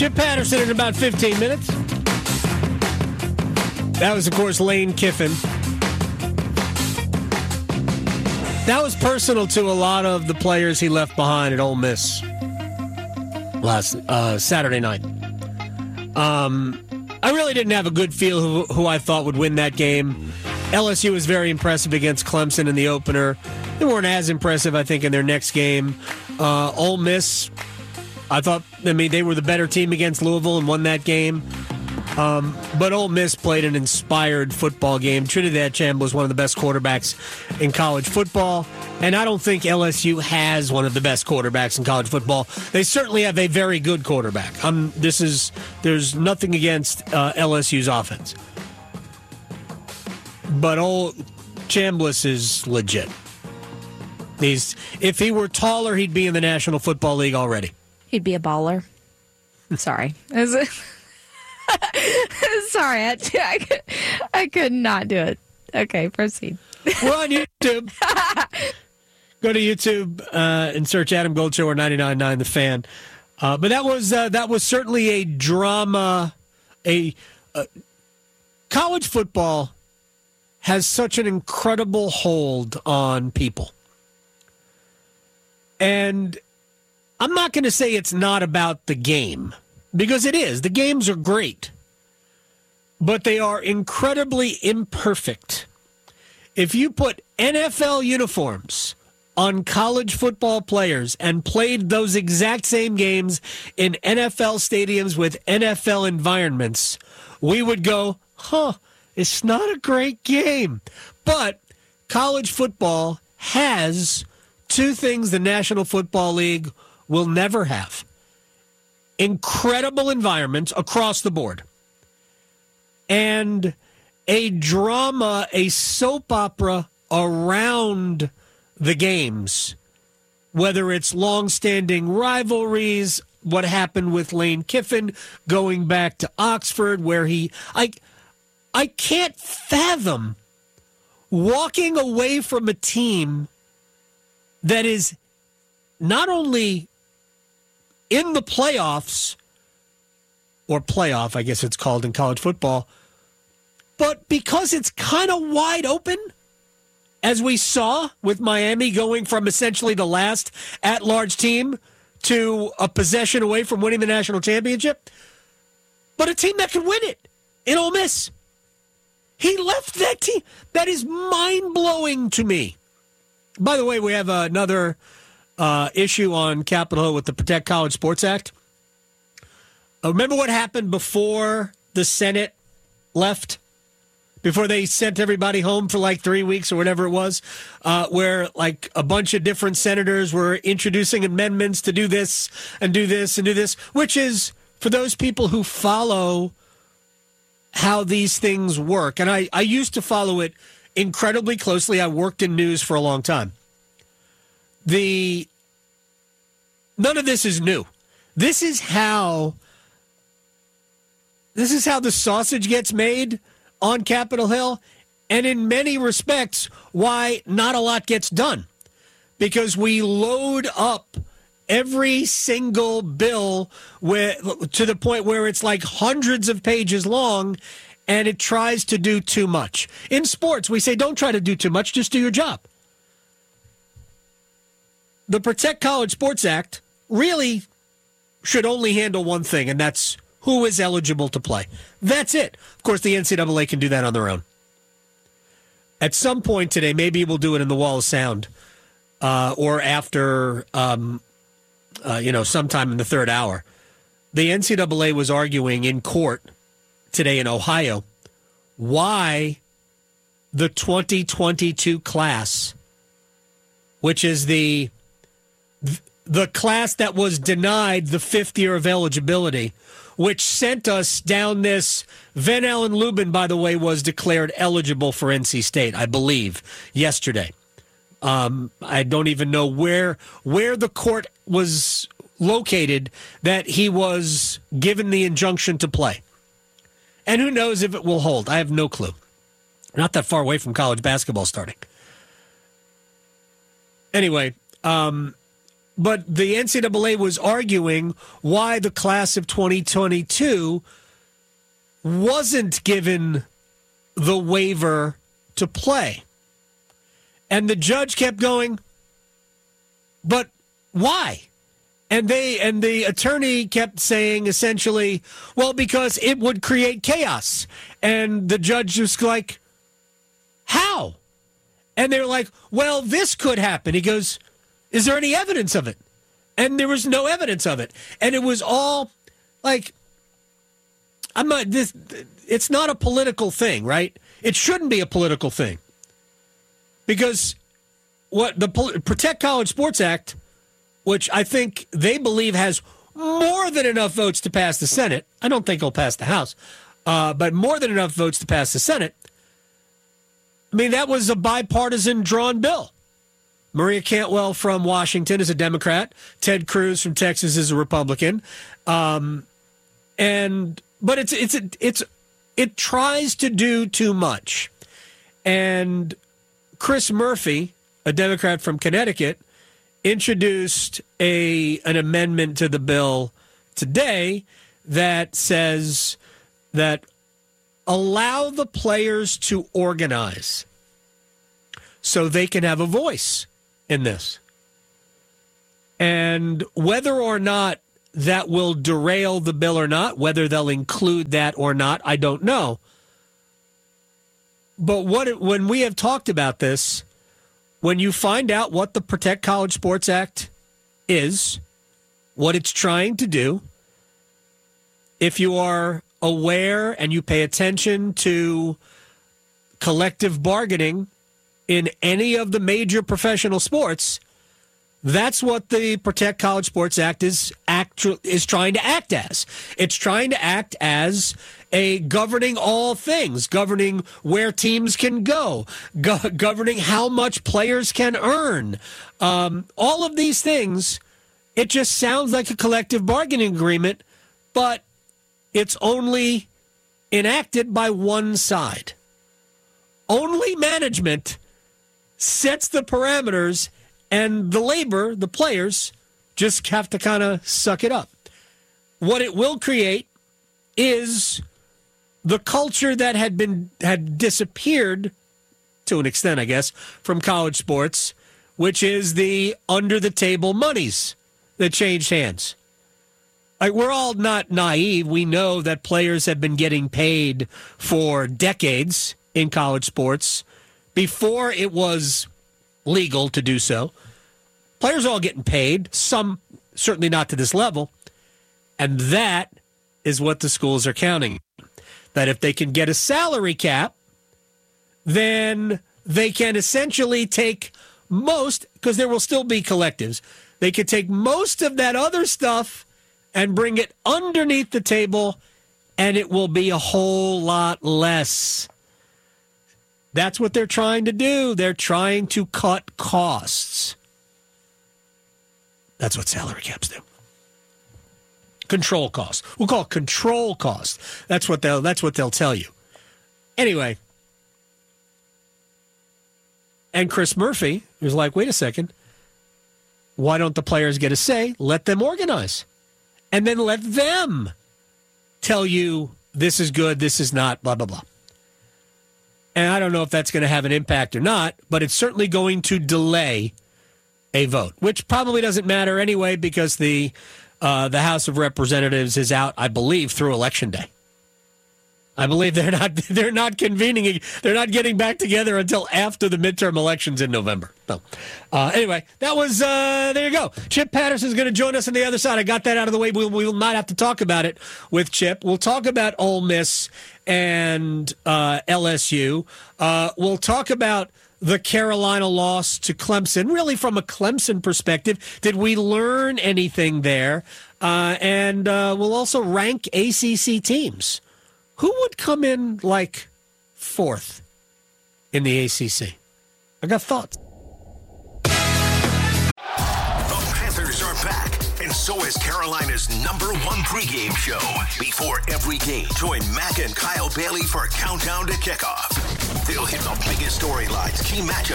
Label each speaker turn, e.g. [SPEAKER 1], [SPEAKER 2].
[SPEAKER 1] Chip Patterson in about 15 minutes. That was, of course, Lane Kiffin. That was personal to a lot of the players he left behind at Ole Miss last Saturday night. I really didn't have a good feel who I thought would win that game. LSU was very impressive against Clemson in the opener. They weren't as impressive, I think, in their next game. Ole Miss, they were the better team against Louisville and won that game. But Ole Miss played an inspired football game. Trinidad Chambliss was one of the best quarterbacks in college football, and I don't think LSU has one of the best quarterbacks in college football. They certainly have a very good quarterback. There's nothing against LSU's offense, but old Chambliss is legit. If he were taller, he'd be in the National Football League already.
[SPEAKER 2] He'd be a baller. Sorry. Sorry, I could not do it. Okay, proceed.
[SPEAKER 1] We're on YouTube. Go to YouTube and search Adam Gold Show or 99.9 The Fan. But that was certainly a drama. College football has such an incredible hold on people. And I'm not going to say it's not about the game, because it is. The games are great, but they are incredibly imperfect. If you put NFL uniforms on college football players and played those exact same games in NFL stadiums with NFL environments, we would go, it's not a great game. But college football has two things the National Football League will never have. Incredible environments across the board. And a drama, a soap opera around the games. Whether it's long-standing rivalries, what happened with Lane Kiffin going back to Oxford, where I can't fathom walking away from a team that is not only in the playoffs, or playoff, I guess it's called in college football, but because it's kind of wide open, as we saw with Miami going from essentially the last at-large team to a possession away from winning the national championship, but a team that could win it in Ole Miss. He left that team. That is mind-blowing to me. By the way, we have another issue on Capitol Hill with the Protect College Sports Act. Remember what happened before the Senate left? Before they sent everybody home for like 3 weeks or whatever it was, where like a bunch of different senators were introducing amendments to do this and do this and do this, which is for those people who follow how these things work. And I used to follow it incredibly closely. I worked in news for a long time. None of this is new. This is how the sausage gets made on Capitol Hill, and in many respects, why not a lot gets done. Because we load up every single bill to the point where it's like hundreds of pages long, and it tries to do too much. In sports, we say, don't try to do too much, just do your job. The Protect College Sports Act really should only handle one thing, and that's who is eligible to play. That's it. Of course, the NCAA can do that on their own. At some point today, maybe we'll do it in the Wall of Sound, or after, sometime in the third hour. The NCAA was arguing in court today in Ohio why the 2022 class, which is the class that was denied the fifth year of eligibility, which sent us down this. Van Allen Lubin, by the way, was declared eligible for NC State, I believe, yesterday. I don't even know where the court was located that he was given the injunction to play. And who knows if it will hold. I have no clue. Not that far away from college basketball starting. Anyway, But the NCAA was arguing why the class of 2022 wasn't given the waiver to play. And the judge kept going, but why? And the attorney kept saying essentially, well, because it would create chaos. And the judge was like, how? And they're like, well, this could happen. He goes, is there any evidence of it? And there was no evidence of it. And it was all like, it's not a political thing, right? It shouldn't be a political thing. Because what the Protect College Sports Act, which I think they believe has more than enough votes to pass the Senate. I don't think it'll pass the House, but more than enough votes to pass the Senate. I mean, that was a bipartisan drawn bill. Maria Cantwell from Washington is a Democrat. Ted Cruz from Texas is a Republican. But it tries to do too much. And Chris Murphy, a Democrat from Connecticut, introduced an amendment to the bill today that says that allow the players to organize so they can have a voice in this. And whether or not that will derail the bill or not, whether they'll include that or not, I don't know. But when we have talked about this, when you find out what the Protect College Sports Act is, what it's trying to do, if you are aware and you pay attention to collective bargaining in any of the major professional sports, that's what the Protect College Sports Act is trying to act as. It's trying to act as a governing all things, governing where teams can go, governing how much players can earn. All of these things, it just sounds like a collective bargaining agreement, but it's only enacted by one side. Only management sets the parameters, and the players, just have to kind of suck it up. What it will create is the culture that had disappeared to an extent, I guess, from college sports, which is the under-the-table monies that changed hands. Like, we're all not naive. We know that players have been getting paid for decades in college sports before it was legal to do so. Players are all getting paid, some certainly not to this level, and that is what the schools are counting. That if they can get a salary cap, then they can essentially take most, because there will still be collectives, they could take most of that other stuff and bring it underneath the table, and it will be a whole lot less. That's what they're trying to do. They're trying to cut costs. That's what salary caps do. Control costs. We'll call it control costs. That's what they'll tell you. Anyway, and Chris Murphy was like, wait a second. Why don't the players get a say? Let them organize. And then let them tell you this is good, this is not, blah, blah, blah. And I don't know if that's going to have an impact or not, but it's certainly going to delay a vote, which probably doesn't matter anyway because the House of Representatives is out, I believe, through Election Day. I believe they're not convening, they're not getting back together until after the midterm elections in November. So, anyway, that was, there you go. Chip Patterson's going to join us on the other side. I got that out of the way. We will not have to talk about it with Chip. We'll talk about Ole Miss and LSU. We'll talk about the Carolina loss to Clemson, really from a Clemson perspective. Did we learn anything there? And we'll also rank ACC teams. Who would come in like fourth in the ACC? I got thoughts.
[SPEAKER 3] The Panthers are back, and so is Carolina's #1 pregame show. Before every game, join Mac and Kyle Bailey for Countdown to Kickoff. They'll hit the biggest storylines, key matchups,